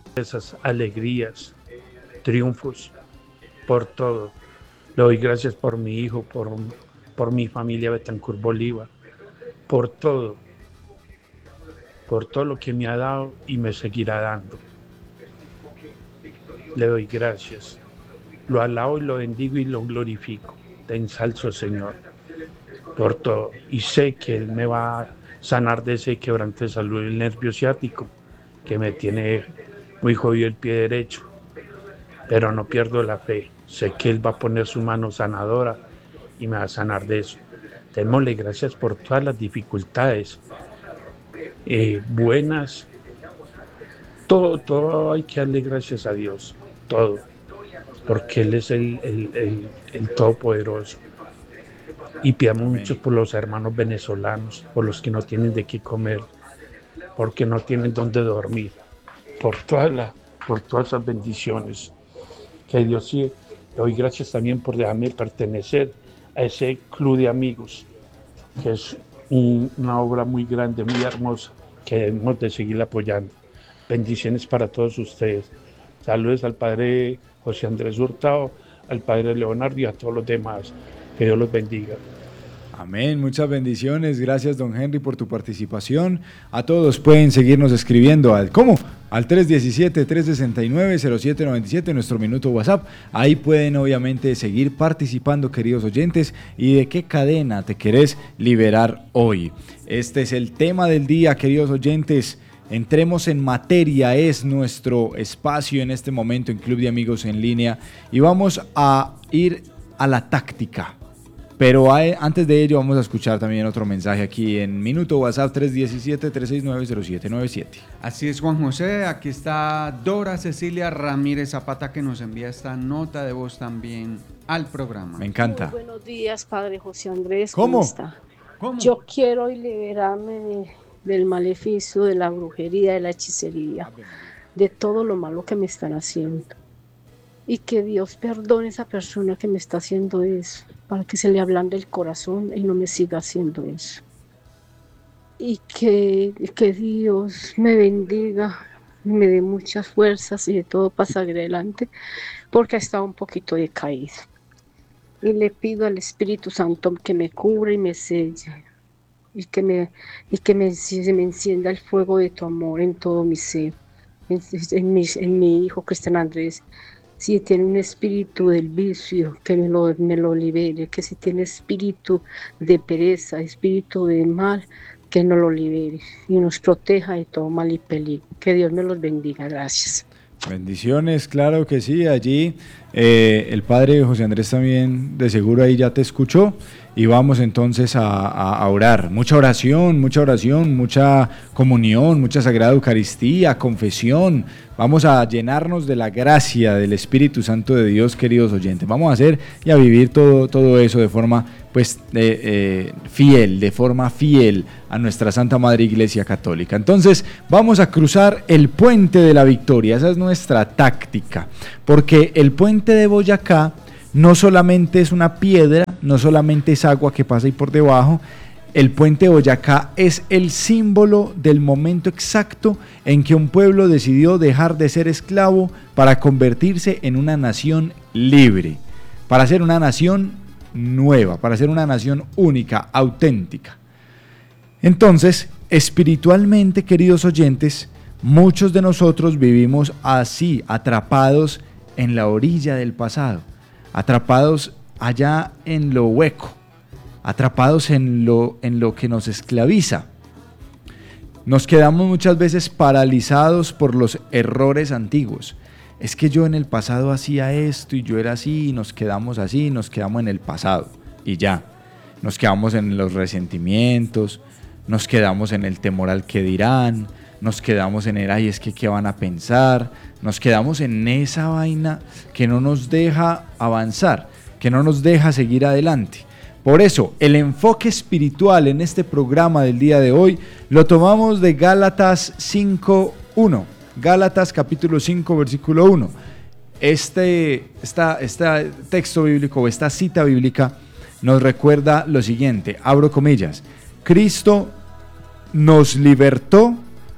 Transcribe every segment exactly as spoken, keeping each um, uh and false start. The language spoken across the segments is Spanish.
esas alegrías, triunfos, por todo. Le doy gracias por mi hijo, por, por mi familia Betancourt Bolívar, por todo, por todo lo que me ha dado y me seguirá dando. Le doy gracias. Lo alabo y lo bendigo y lo glorifico. Te ensalzo, Señor, por todo. Y sé que Él me va a sanar de ese quebrante de salud del nervio ciático que me tiene muy jodido el pie derecho. Pero no pierdo la fe. Sé que Él va a poner su mano sanadora y me va a sanar de eso. Démosle gracias por todas las dificultades, eh, buenas. Todo, todo hay que darle gracias a Dios. Todo. Porque Él es el, el, el, el Todopoderoso. Y pidamos mucho por los hermanos venezolanos, por los que no tienen de qué comer, porque no tienen dónde dormir, por todas la, por todas esas bendiciones. Que Dios sí, le doy gracias también por dejarme pertenecer a ese club de amigos, que es un, una obra muy grande, muy hermosa, que debemos de seguir apoyando. Bendiciones para todos ustedes. Saludos al padre José Andrés Hurtado, al padre Leonardo y a todos los demás. Que Dios los bendiga. Amén, muchas bendiciones. Gracias, don Henry, por tu participación. A todos pueden seguirnos escribiendo al ¿cómo? Al tres uno siete, tres seis nueve, cero siete nueve siete, nuestro minuto WhatsApp. Ahí pueden obviamente seguir participando, queridos oyentes. ¿Y de qué cadena te querés liberar hoy? Este es el tema del día, queridos oyentes. Entremos en materia, es nuestro espacio en este momento en Club de Amigos en Línea. Y vamos a ir a la táctica. Pero hay, antes de ello vamos a escuchar también otro mensaje aquí en Minuto WhatsApp tres uno siete, tres seis nueve, cero siete nueve siete. Así es, Juan José. Aquí está Dora Cecilia Ramírez Zapata, que nos envía esta nota de voz también al programa. Me encanta. Muy buenos días, padre José Andrés. ¿Cómo? ¿Cómo está? ¿Cómo? Yo quiero hoy liberarme de, del maleficio, de la brujería, de la hechicería, de todo lo malo que me están haciendo. Y que Dios perdone a esa persona que me está haciendo eso, para que se le ablande el corazón y no me siga haciendo eso. Y que, que Dios me bendiga, me dé muchas fuerzas y de todo para seguir adelante, porque ha estado un poquito decaído. Y le pido al Espíritu Santo que me cubra y me selle, y que me, y que me, se me encienda el fuego de tu amor en todo mi ser, en, en, mi, en mi hijo Cristian Andrés. Si tiene un espíritu del vicio, que me lo, me lo libere, que si tiene espíritu de pereza, espíritu de mal, que nos lo libere y nos proteja de todo mal y peligro. Que Dios me los bendiga. Gracias. Bendiciones, claro que sí. Allí eh, el padre José Andrés también de seguro ahí ya te escuchó. Y vamos entonces a, a, a orar. Mucha oración, mucha oración, mucha comunión, mucha sagrada Eucaristía, confesión. Vamos a llenarnos de la gracia del Espíritu Santo de Dios, queridos oyentes. Vamos a hacer y a vivir todo, todo eso de forma pues, eh, eh, fiel, de forma fiel a nuestra Santa Madre Iglesia Católica. Entonces vamos a cruzar el puente de la victoria. Esa es nuestra táctica. Porque el puente de Boyacá no solamente es una piedra, no solamente es agua que pasa ahí por debajo. El puente de Boyacá es el símbolo del momento exacto en que un pueblo decidió dejar de ser esclavo para convertirse en una nación libre, para ser una nación nueva, para ser una nación única, auténtica. Entonces, espiritualmente, queridos oyentes, muchos de nosotros vivimos así, atrapados en la orilla del pasado, atrapados allá en lo hueco, atrapados en lo, en lo que nos esclaviza. Nos quedamos muchas veces paralizados por los errores antiguos. Es que yo en el pasado hacía esto y yo era así, y nos quedamos así, nos quedamos en el pasado y ya. Nos quedamos en los resentimientos, nos quedamos en el temor al que dirán, nos quedamos en el, ay, es que qué van a pensar, nos quedamos en esa vaina que no nos deja avanzar, que no nos deja seguir adelante. Por eso, el enfoque espiritual en este programa del día de hoy lo tomamos de Gálatas cinco uno, Gálatas capítulo cinco, versículo uno. Este, esta, este texto bíblico, esta cita bíblica nos recuerda lo siguiente, abro comillas, Cristo nos libertó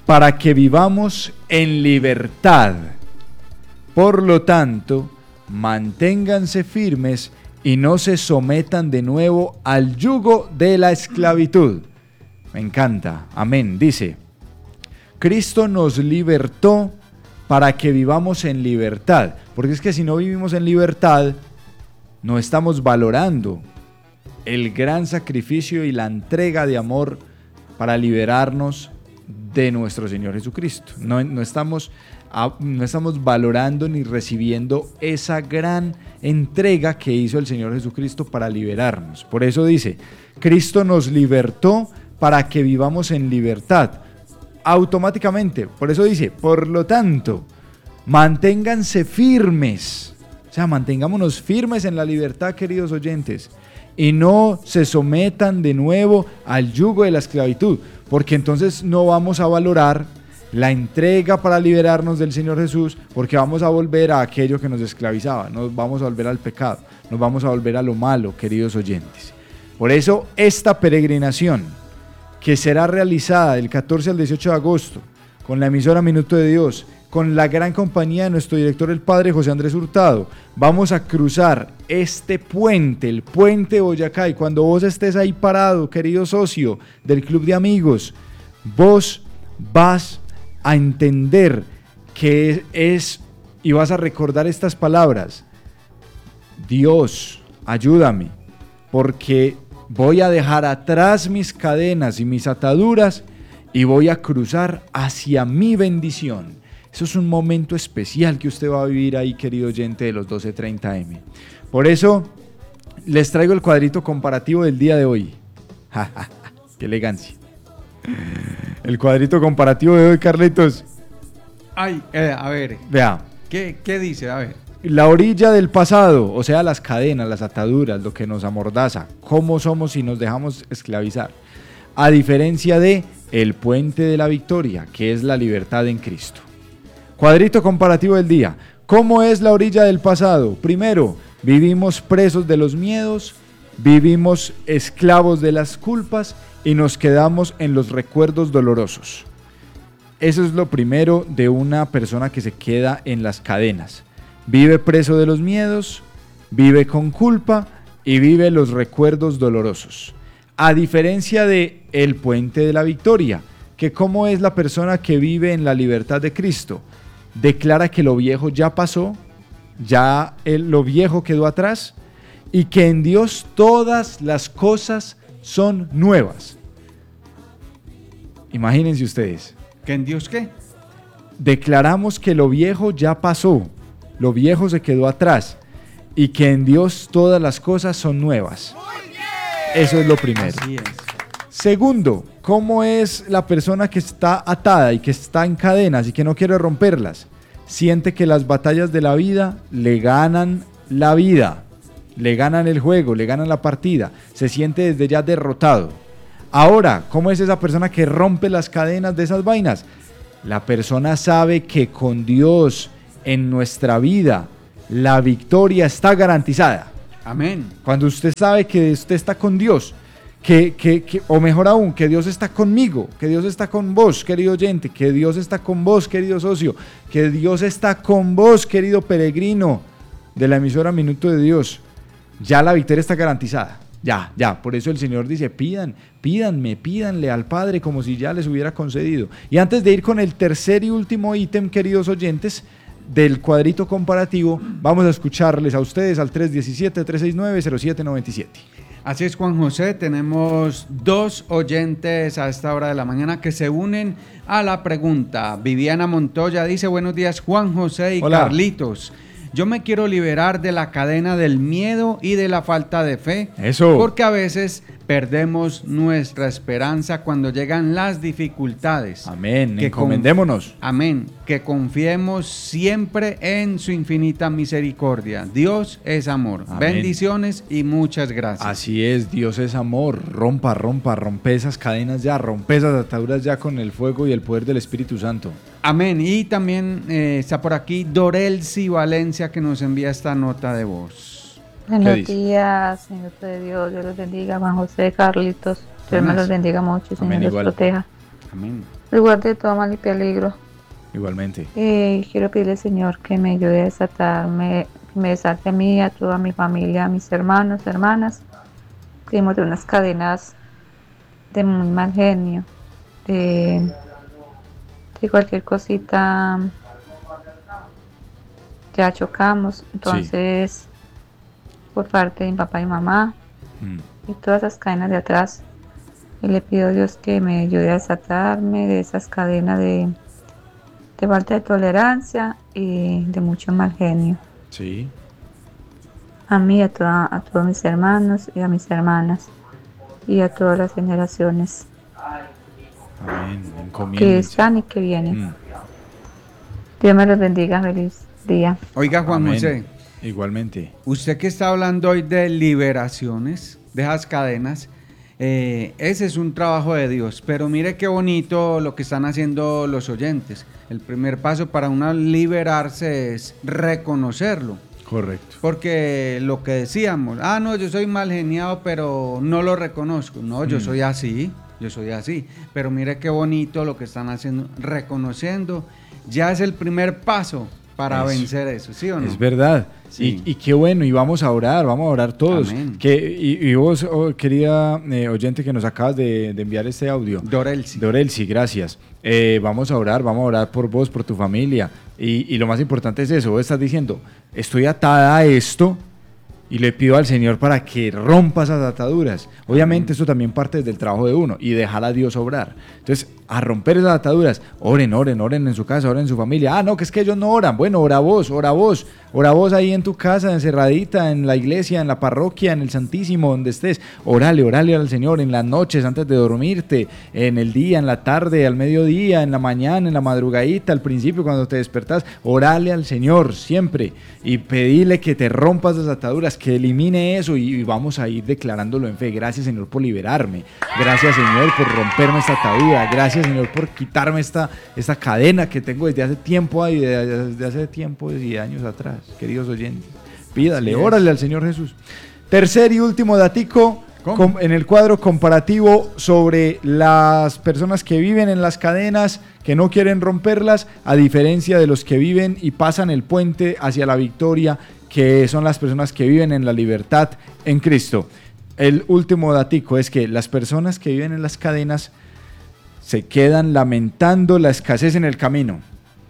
para que vivamos en libertad. Por lo tanto, manténganse firmes y no se sometan de nuevo al yugo de la esclavitud. Me encanta, amén. Dice, Cristo nos libertó para que vivamos en libertad, porque es que si no vivimos en libertad, no estamos valorando el gran sacrificio y la entrega de amor para liberarnos de nuestro Señor Jesucristo. No, no estamos, no estamos valorando ni recibiendo esa gran entrega que hizo el Señor Jesucristo para liberarnos. Por eso dice, Cristo nos libertó para que vivamos en libertad. Automáticamente, por eso dice, por lo tanto, manténganse firmes. O sea, mantengámonos firmes en la libertad, queridos oyentes, y no se sometan de nuevo al yugo de la esclavitud, porque entonces no vamos a valorar la entrega para liberarnos del Señor Jesús, porque vamos a volver a aquello que nos esclavizaba, nos vamos a volver al pecado, nos vamos a volver a lo malo, queridos oyentes. Por eso esta peregrinación, que será realizada del catorce al dieciocho de agosto, con la emisora Minuto de Dios, con la gran compañía de nuestro director, el Padre José Andrés Hurtado, vamos a cruzar este puente, el puente Boyacá, y cuando vos estés ahí parado, querido socio del Club de Amigos, vos vas a entender que es, y vas a recordar estas palabras: Dios, ayúdame, porque voy a dejar atrás mis cadenas y mis ataduras y voy a cruzar hacia mi bendición. Eso es un momento especial que usted va a vivir ahí, querido oyente de los doce treinta eme. Por eso les traigo el cuadrito comparativo del día de hoy. ¡Qué elegancia! El cuadrito comparativo de hoy, Carlitos. Ay, eh, a ver. Vea. ¿Qué, qué dice? A ver. La orilla del pasado, o sea, las cadenas, las ataduras, lo que nos amordaza, cómo somos si nos dejamos esclavizar. A diferencia de el puente de la victoria, que es la libertad en Cristo. Cuadrito comparativo del día. ¿Cómo es la orilla del pasado? Primero, vivimos presos de los miedos, vivimos esclavos de las culpas y nos quedamos en los recuerdos dolorosos. Eso es lo primero de una persona que se queda en las cadenas. Vive preso de los miedos, vive con culpa y vive los recuerdos dolorosos. A diferencia de el puente de la victoria, que cómo es la persona que vive en la libertad de Cristo. Declara que lo viejo ya pasó, ya el, lo viejo quedó atrás y que en Dios todas las cosas son nuevas. Imagínense ustedes. ¿Que en Dios qué? Declaramos que lo viejo ya pasó, lo viejo se quedó atrás y que en Dios todas las cosas son nuevas. Eso es lo primero. Así es. Segundo, ¿cómo es la persona que está atada y que está en cadenas y que no quiere romperlas? Siente que las batallas de la vida le ganan la vida, le ganan el juego, le ganan la partida, se siente desde ya derrotado. Ahora, ¿cómo es esa persona que rompe las cadenas de esas vainas? La persona sabe que con Dios en nuestra vida la victoria está garantizada. Amén. Cuando usted sabe que usted está con Dios, que, que, que, o mejor aún, que Dios está conmigo, que Dios está con vos, querido oyente, que Dios está con vos, querido socio, que Dios está con vos, querido peregrino de la emisora Minuto de Dios, ya la victoria está garantizada. Ya, ya, por eso el Señor dice, pidan, pídanme, pídanle al Padre como si ya les hubiera concedido. Y antes de ir con el tercer y último ítem, queridos oyentes, del cuadrito comparativo, vamos a escucharles a ustedes al tres uno siete, tres seis nueve, cero siete nueve siete. Así es, Juan José, tenemos dos oyentes a esta hora de la mañana que se unen a la pregunta. Viviana Montoya dice, buenos días Juan José y Hola. Carlitos. Yo me quiero liberar de la cadena del miedo y de la falta de fe. Eso. Porque a veces perdemos nuestra esperanza cuando llegan las dificultades. Amén, Que encomendémonos. Conf- Amén. Que confiemos siempre en su infinita misericordia. Dios es amor. Amén. Bendiciones y muchas gracias. Así es, Dios es amor. Rompa, rompa, rompe esas cadenas ya, rompe esas ataduras ya con el fuego y el poder del Espíritu Santo. Amén. Y también eh, está por aquí Dorelsi Valencia que nos envía esta nota de voz. Buenos dice? días, Señor de Dios, Dios los bendiga, Juan José, Carlitos, Dios me Buenas. los bendiga mucho, Señor Amén, los igual. proteja. Amén. Lo guarde de todo mal y peligro. Igualmente. Y quiero pedirle, Señor, que me ayude a desatarme, que me desate a mí, a toda mi familia, a mis hermanos, hermanas. Tuvimos de unas cadenas de muy mal genio, de, de cualquier cosita. Ya chocamos, entonces, sí. Por parte de mi papá y mamá, mm. y todas esas cadenas de atrás. Y le pido a Dios que me ayude a desatarme de esas cadenas de, de falta de tolerancia y de mucho mal genio. Sí. A mí, a, toda, a todos mis hermanos y a mis hermanas y a todas las generaciones. Amén. Que están y que vienen. Mm. Dios me los bendiga, feliz día. Oiga, Juan Amén. José. Igualmente. Usted que está hablando hoy de liberaciones, de esas cadenas, Eh, ese es un trabajo de Dios, pero mire qué bonito lo que están haciendo los oyentes. El primer paso para uno liberarse es reconocerlo. Correcto. Porque lo que decíamos, ah, no, yo soy mal geniado, pero no lo reconozco. No, yo mm. soy así, yo soy así. Pero mire qué bonito lo que están haciendo, reconociendo. Ya es el primer paso para eso. vencer eso, ¿sí o no? Es verdad. Sí. Y, y qué bueno, y vamos a orar, vamos a orar todos. Amén. Que, y, y vos, oh, querida eh, oyente que nos acabas de, de enviar este audio. Dorelsi. Dorelsi, gracias. Eh, vamos a orar, vamos a orar por vos, por tu familia. Y, y lo más importante es eso, vos estás diciendo, estoy atada a esto y le pido al Señor para que rompa esas ataduras. Obviamente, esto también parte del trabajo de uno y dejar a Dios obrar. Entonces, a romper esas ataduras, oren, oren, oren en su casa, oren en su familia. Ah, no, que es que ellos no oran. Bueno, ora vos, ora vos. Ora vos ahí en tu casa, encerradita, en la iglesia, en la parroquia, en el Santísimo, donde estés. Orale, orale al Señor en las noches, antes de dormirte, en el día, en la tarde, al mediodía, en la mañana, en la madrugadita, al principio, cuando te despertás. Orale al Señor siempre y pedile que te rompas las ataduras, que elimine eso y vamos a ir declarándolo en fe. Gracias, Señor, por liberarme. Gracias, Señor, por romperme esta atadura. Gracias, Señor, por quitarme esta, esta cadena que tengo desde hace tiempo, desde, desde hace tiempo y años atrás. Queridos oyentes, pídale, órale al Señor Jesús. Tercer y último datico com, en el cuadro comparativo sobre las personas que viven en las cadenas, que no quieren romperlas, a diferencia de los que viven y pasan el puente hacia la victoria, que son las personas que viven en la libertad en Cristo. El último datico es que las personas que viven en las cadenas se quedan lamentando la escasez en el camino.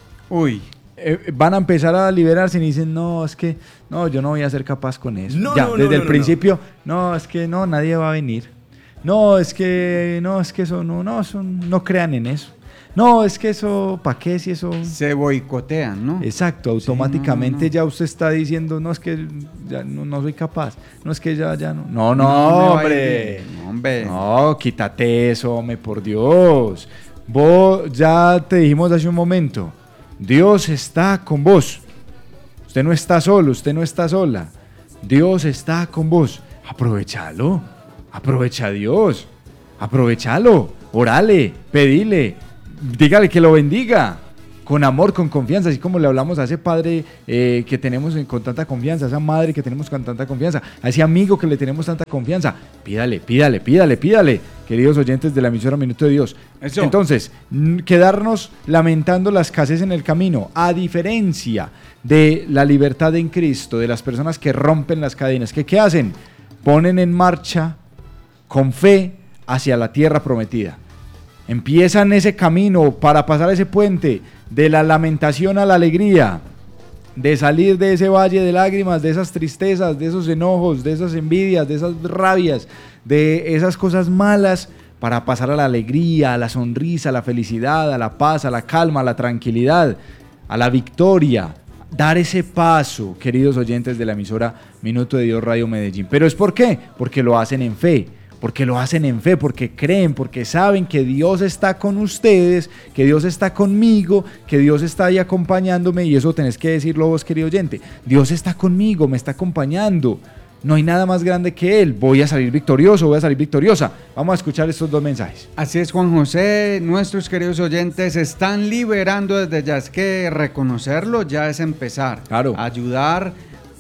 Uy. Eh, van a empezar a liberarse y dicen, no, es que no, yo no voy a ser capaz con eso. No, ya, no, desde no, el no, principio, no. no, es que no, nadie va a venir. No, es que, no, es que eso, no, no, eso, no crean en eso. No, es que eso, ¿para qué si eso? Se boicotean, ¿no? Exacto, automáticamente sí, no, no, no. ya usted está diciendo, no, es que ya no, no soy capaz. No, es que ya, ya no. No, no, no hombre. No, hombre. No, quítate eso, hombre, por Dios. Vos, ya te dijimos hace un momento, Dios está con vos. Usted no está solo, usted no está sola. Dios está con vos. Aprovechalo. Aprovecha a Dios. Aprovechalo. Orale, pedile. Dígale que lo bendiga. Con amor, con confianza, así como le hablamos a ese padre eh, que tenemos con tanta confianza, a esa madre que tenemos con tanta confianza, a ese amigo que le tenemos tanta confianza. Pídale, pídale, pídale, pídale, queridos oyentes de la emisora Minuto de Dios. Eso. Entonces, quedarnos lamentando la escasez en el camino, a diferencia de la libertad en Cristo, de las personas que rompen las cadenas, que ¿qué hacen? Ponen en marcha con fe hacia la tierra prometida. Empiezan ese camino para pasar ese puente de la lamentación a la alegría, de salir de ese valle de lágrimas, de esas tristezas, de esos enojos, de esas envidias, de esas rabias, de esas cosas malas, para pasar a la alegría, a la sonrisa, a la felicidad, a la paz, a la calma, a la tranquilidad, a la victoria. Dar ese paso, queridos oyentes de la emisora Minuto de Dios Radio Medellín. ¿Pero es por qué? Porque lo hacen en fe. Porque lo hacen en fe, porque creen, porque saben que Dios está con ustedes, que Dios está conmigo, que Dios está ahí acompañándome, y eso tenés que decirlo vos, querido oyente. Dios está conmigo, me está acompañando. No hay nada más grande que Él. Voy a salir victorioso, voy a salir victoriosa. Vamos a escuchar estos dos mensajes. Así es, Juan José. Nuestros queridos oyentes se están liberando desde ya. Es que reconocerlo ya es empezar. Claro. Ayudar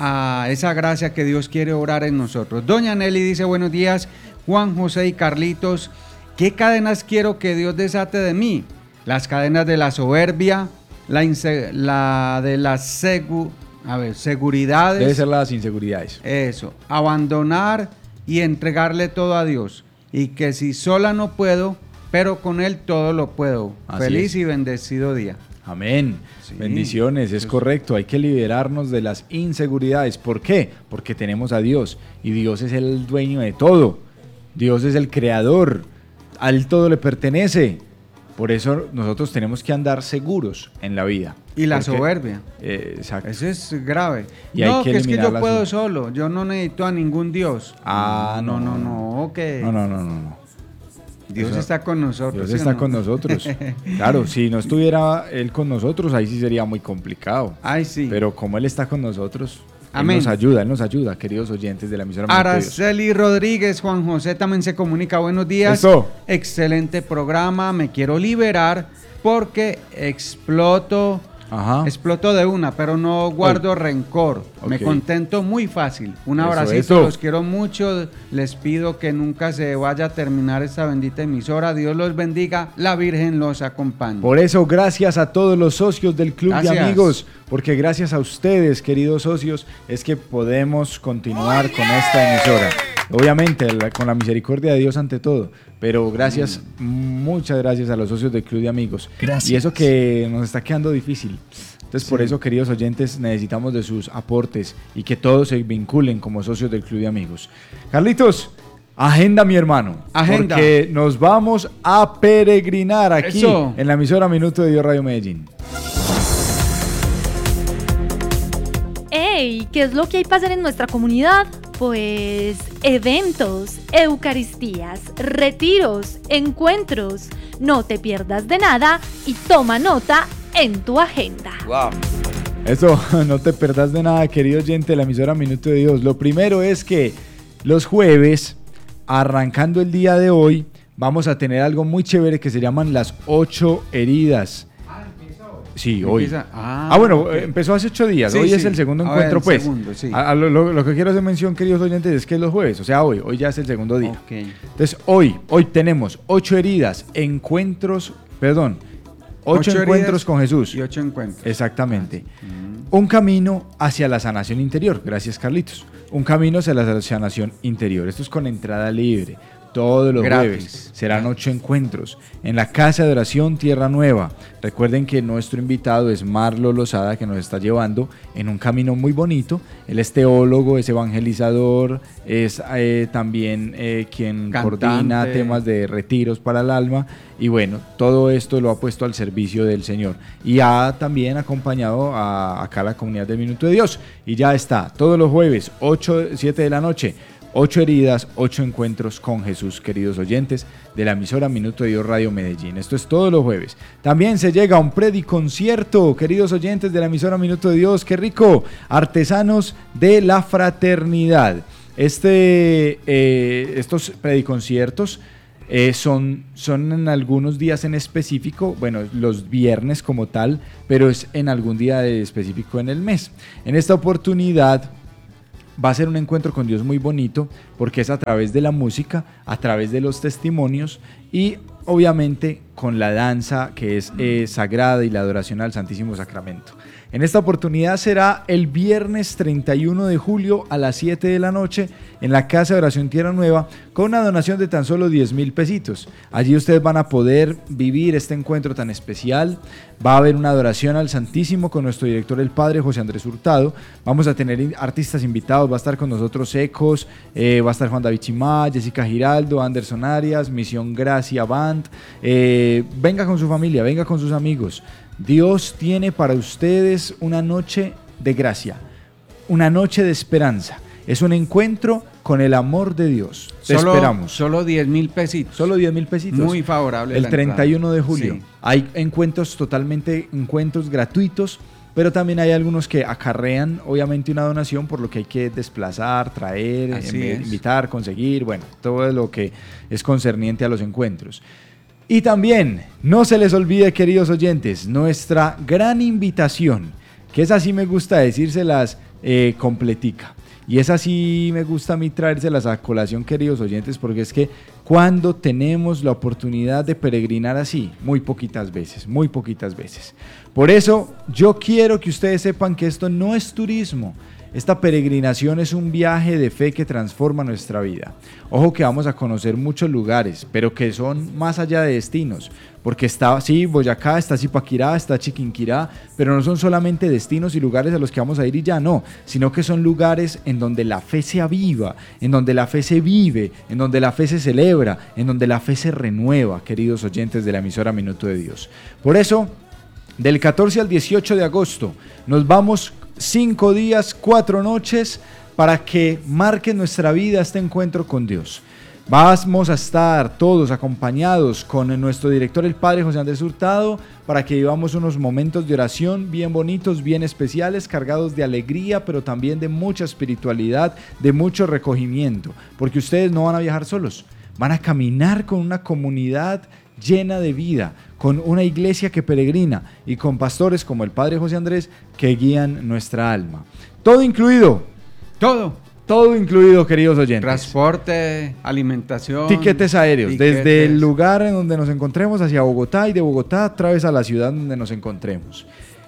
a esa gracia que Dios quiere obrar en nosotros. Doña Nelly dice, buenos días, Juan José y Carlitos. ¿Qué cadenas quiero que Dios desate de mí? las cadenas de la soberbia, la, inse- la de la segu- a ver, seguridades. Debe ser las inseguridades. Eso, abandonar y entregarle todo a Dios. Y que si sola no puedo, pero con Él todo lo puedo. Así Feliz es. y bendecido día. Amén. Sí. Bendiciones, es Eso. correcto. Hay que liberarnos de las inseguridades. ¿Por qué? Porque tenemos a Dios y Dios es el dueño de todo. Dios es el creador. A Él todo le pertenece. Por eso nosotros tenemos que andar seguros en la vida. Y la Porque- soberbia. Eh, exacto. Eso es grave. Y hay no, que que es que eliminar yo la puedo soberbia. solo. Yo no necesito a ningún Dios. Ah, no, no, no, no. que No, no, no, no, no. Dios Eso- está con nosotros. Dios ¿sí o está no? con nosotros. Claro, si no estuviera Él con nosotros, ahí sí sería muy complicado. Ay, sí. Pero como Él está con nosotros, Amén. Él nos ayuda, Él nos ayuda, queridos oyentes de la emisora Minuto de Dios. Araceli Rodríguez, Juan José también se comunica. Buenos días. Eso. Excelente programa. Me quiero liberar porque exploto. Ajá. Exploto de una, pero no guardo rencor. Me Ok. contento muy fácil. Un Eso, abracito, eso. los quiero mucho. Les pido que nunca se vaya a terminar esta bendita emisora. Dios los bendiga, la Virgen los acompañe. Por eso, gracias a todos los socios del Club Gracias. de Amigos, porque gracias a ustedes, queridos socios, es que podemos continuar con esta emisora. Obviamente, la- con la misericordia de Dios ante todo, pero gracias, muchas gracias a los socios del Club de Amigos. Gracias. Y eso que nos está quedando difícil. Entonces, por Sí. eso, queridos oyentes, necesitamos de sus aportes y que todos se vinculen como socios del Club de Amigos. Carlitos, agenda, mi hermano. Agenda. Porque nos vamos a peregrinar aquí Eso. en la emisora Minuto de Dios Radio Medellín. ¡Ey! ¿Qué es lo que hay para hacer en nuestra comunidad? Pues eventos, eucaristías, retiros, encuentros. No te pierdas de nada y toma nota en tu agenda. Eso, no te perdás de nada, querido oyente de la emisora Minuto de Dios. Lo primero es que los jueves, arrancando el día de hoy, vamos a tener algo muy chévere que se llaman las ocho heridas. Sí, hoy. Empieza- Ah, ah, bueno, ok. eh, empezó hace ocho días. Sí, Hoy es sí. el segundo A ver, encuentro, el pues. segundo, sí. A- a lo, lo- lo que quiero hacer mención, queridos oyentes, es que es los jueves, o sea, hoy. Hoy ya es el segundo día. Ok. Entonces, hoy, hoy tenemos ocho heridas, encuentros, perdón, ocho, Ocho encuentros heridas con Jesús. Y ocho encuentros. Exactamente. Un camino hacia la sanación interior. Gracias, Carlitos. Un camino hacia la sanación interior. Esto es con entrada libre. Todos los Gratis. jueves serán ocho encuentros en la Casa de Oración Tierra Nueva. Recuerden que nuestro invitado es Marlo Lozada, que nos está llevando en un camino muy bonito. Él es teólogo, es evangelizador, es eh, también eh, quien Cantante. coordina temas de retiros para el alma. Y bueno, todo esto lo ha puesto al servicio del Señor. Y ha también acompañado a, acá a la comunidad del Minuto de Dios. Y ya está, todos los jueves, ocho, siete de la noche. Ocho heridas, ocho encuentros con Jesús, queridos oyentes de la emisora Minuto de Dios Radio Medellín. Esto es todos los jueves. También se llega a un prediconcierto, queridos oyentes de la emisora Minuto de Dios. ¡Qué rico! Artesanos de la Fraternidad. Este, eh, estos prediconciertos eh, son, son en algunos días en específico, bueno, los viernes como tal, pero es en algún día de específico en el mes. En esta oportunidad va a ser un encuentro con Dios muy bonito porque es a través de la música, a través de los testimonios y obviamente con la danza que es eh, sagrada y la adoración al Santísimo Sacramento. En esta oportunidad será el viernes treinta y uno de julio a las siete de la noche en la Casa de Oración Tierra Nueva con una donación de tan solo diez mil pesitos. Allí ustedes van a poder vivir este encuentro tan especial. Va a haber una adoración al Santísimo con nuestro director, el Padre José Andrés Hurtado. Vamos a tener artistas invitados. Va a estar con nosotros Ecos, eh, va a estar Juan David Chimá, Jessica Giraldo, Anderson Arias, Misión Gracia Band. Eh, venga con su familia, venga con sus amigos. Dios tiene para ustedes una noche de gracia, una noche de esperanza. Es un encuentro con el amor de Dios. Te Solo- esperamos. Solo diez mil pesitos. Solo diez mil pesitos. Muy favorable. El la treinta y uno de entrada. julio. Sí. Hay encuentros totalmente, encuentros gratuitos, pero también hay algunos que acarrean obviamente una donación, por lo que hay que desplazar, traer, Así envi- es. invitar, conseguir, bueno, todo lo que es concerniente a los encuentros. Y también, no se les olvide, queridos oyentes, nuestra gran invitación, que es así me gusta decírselas eh, completica. Y es así, me gusta a mí traérselas a colación, queridos oyentes, porque es que cuando tenemos la oportunidad de peregrinar así, muy poquitas veces, muy poquitas veces. Por eso yo quiero que ustedes sepan que esto no es turismo. Esta peregrinación es un viaje de fe que transforma nuestra vida. Ojo que vamos a conocer muchos lugares, pero que son más allá de destinos, porque está, sí, Boyacá, está Zipaquirá, está Chiquinquirá, pero no son solamente destinos y lugares a los que vamos a ir y ya no, sino que son lugares en donde la fe se aviva, en donde la fe se vive, en donde la fe se celebra, en donde la fe se renueva, queridos oyentes de la emisora Minuto de Dios. Por eso, del catorce al dieciocho de agosto, nos vamos cinco días, cuatro noches, para que marque nuestra vida este encuentro con Dios. Vamos a estar todos acompañados con nuestro director, el Padre José Andrés Hurtado, para que vivamos unos momentos de oración bien bonitos, bien especiales, cargados de alegría, pero también de mucha espiritualidad, de mucho recogimiento, porque ustedes no van a viajar solos, van a caminar con una comunidad llena de vida, con una iglesia que peregrina y con pastores como el Padre José Andrés que guían nuestra alma. Todo incluido. Todo. Todo incluido, queridos oyentes. Transporte, alimentación. Tiquetes aéreos, tiquetes. Desde el lugar en donde nos encontremos hacia Bogotá y de Bogotá a través a la ciudad donde nos encontremos.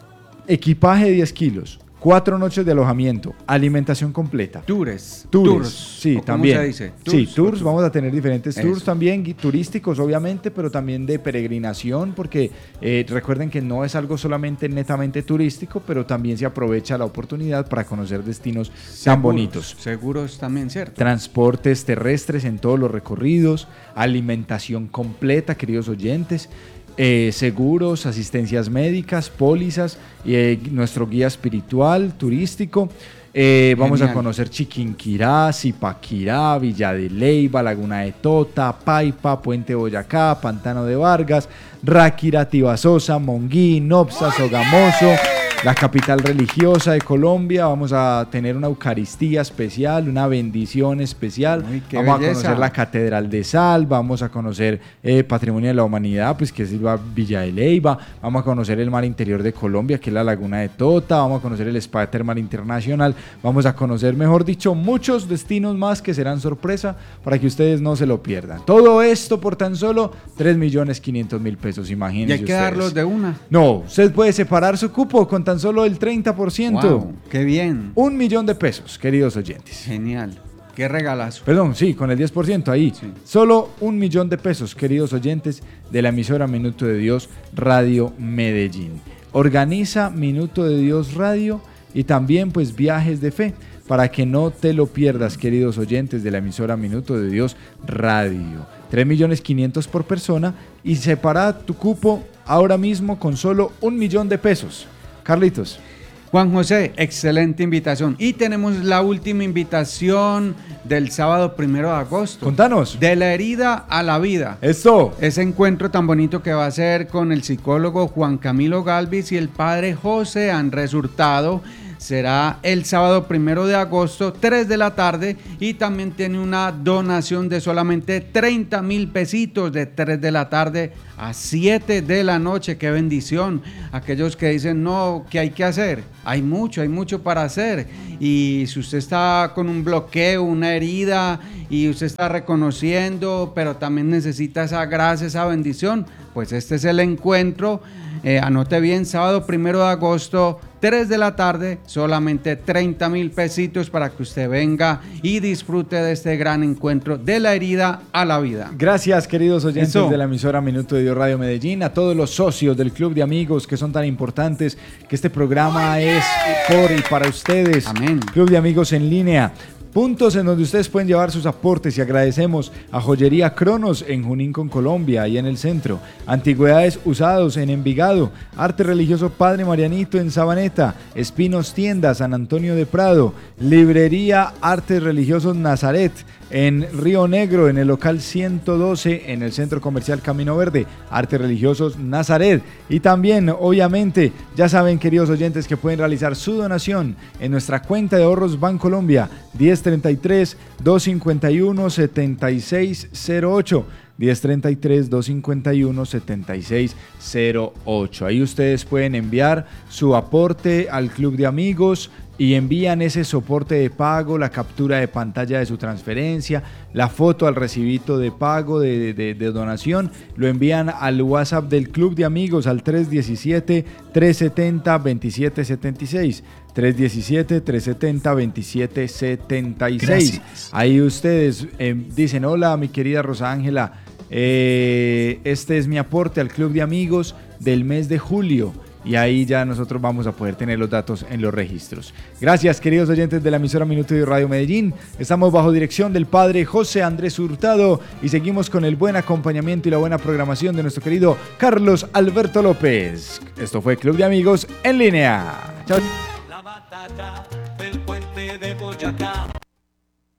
Equipaje de diez kilos. Cuatro noches de alojamiento, alimentación completa. Tours. Tours, tours sí, ¿cómo también. se dice? Sí, Tours, tours, vamos a tener diferentes tours Eso. también, gui- turísticos obviamente, pero también de peregrinación, porque eh, recuerden que no es algo solamente netamente turístico, pero también se aprovecha la oportunidad para conocer destinos tan Seguros, bonitos. Seguros también, ¿cierto? Transportes terrestres en todos los recorridos, alimentación completa, queridos oyentes. Eh, seguros, asistencias médicas, pólizas, eh, nuestro guía espiritual, turístico. Eh, vamos a Genial. conocer Chiquinquirá, Zipaquirá, Villa de Leyva, Laguna de Tota, Paipa, Puente Boyacá, Pantano de Vargas, Ráquira, Tibasosa, Monguí, Nopsa, Sogamoso, la capital religiosa de Colombia. Vamos a tener una Eucaristía especial, una bendición especial. Uy, qué vamos belleza. a conocer la Catedral de Sal, vamos a conocer eh, Patrimonio de la Humanidad, pues que es la Villa de Leyva, vamos a conocer el mar interior de Colombia, que es la Laguna de Tota, vamos a conocer el Spa Termal Internacional, vamos a conocer, mejor dicho, muchos destinos más que serán sorpresa para que ustedes no se lo pierdan. Todo esto por tan solo tres millones quinientos mil pesos, imagínense Y hay que ustedes. darlos de una. No, usted puede separar su cupo con tan solo el treinta por ciento. Wow, qué bien. Un millón de pesos, queridos oyentes. Genial. Qué regalazo. Perdón, sí, con el diez por ciento ahí. Sí. Solo un millón de pesos, queridos oyentes de la emisora Minuto de Dios Radio Medellín. Organiza Minuto de Dios Radio y también pues Viajes de Fe, para que no te lo pierdas, queridos oyentes de la emisora Minuto de Dios Radio. tres millones quinientos por persona y separa tu cupo ahora mismo con solo un millón de pesos. Carlitos. Juan José, excelente invitación. Y tenemos la última invitación del sábado primero de agosto. Contanos. De la herida a la vida. Esto. Ese encuentro tan bonito que va a ser con el psicólogo Juan Camilo Galvis y el padre José Andrés Hurtado. Será el sábado primero de agosto, tres de la tarde, y también tiene una donación de solamente treinta mil pesitos de tres de la tarde a siete de la noche. ¡Qué bendición! Aquellos que dicen, no, ¿qué hay que hacer? Hay mucho, hay mucho para hacer. Y si usted está con un bloqueo, una herida, y usted está reconociendo, pero también necesita esa gracia, esa bendición, pues este es el encuentro. Eh, anote bien, sábado primero de agosto, tres de la tarde, solamente treinta mil pesitos para que usted venga y disfrute de este gran encuentro de la herida a la vida. Gracias, queridos oyentes Eso. de la emisora Minuto de Dios Radio Medellín, a todos los socios del Club de Amigos que son tan importantes, que este programa es por y para ustedes. Amén. Club de Amigos en línea. Puntos en donde ustedes pueden llevar sus aportes, y agradecemos a Joyería Cronos en Junín con Colombia, ahí en el centro, Antigüedades Usados en Envigado, Arte Religioso Padre Marianito en Sabaneta, Espinos Tienda San Antonio de Prado, Librería Artes Religiosos Nazaret en Río Negro, en el local ciento doce, en el Centro Comercial Camino Verde, Artes Religiosos Nazaret. Y también, obviamente, ya saben, queridos oyentes, que pueden realizar su donación en nuestra cuenta de ahorros Bancolombia, diez treinta y tres, doscientos cincuenta y uno, setenta y seis cero ocho. diez treinta y tres, doscientos cincuenta y uno, setenta y seis cero ocho. Ahí ustedes pueden enviar su aporte al Club de Amigos y envían ese soporte de pago, la captura de pantalla de su transferencia, la foto al recibito de pago, de, de, de donación, lo envían al WhatsApp del Club de Amigos al tres uno siete, tres siete cero, dos siete siete seis. tres uno siete, tres siete cero, dos siete siete seis. Gracias. Ahí ustedes eh, dicen, hola mi querida Rosa Ángela, eh, este es mi aporte al Club de Amigos del mes de julio. Y ahí ya nosotros vamos a poder tener los datos en los registros. Gracias, queridos oyentes de la emisora Minuto de Radio Medellín. Estamos bajo dirección del padre José Andrés Hurtado y seguimos con el buen acompañamiento y la buena programación de nuestro querido Carlos Alberto López. Esto fue Club de Amigos en línea. Chao. La batalla del puente de Boyacá.